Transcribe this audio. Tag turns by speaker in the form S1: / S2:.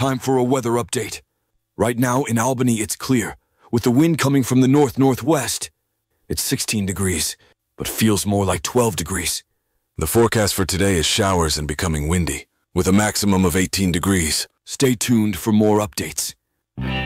S1: time for a weather update. Right now in Albany it's clear, with the wind coming from the north-northwest. It's 16 degrees, but feels more like 12 degrees.
S2: The forecast for today is showers and becoming windy, with a maximum of 18 degrees.
S1: Stay tuned for more updates.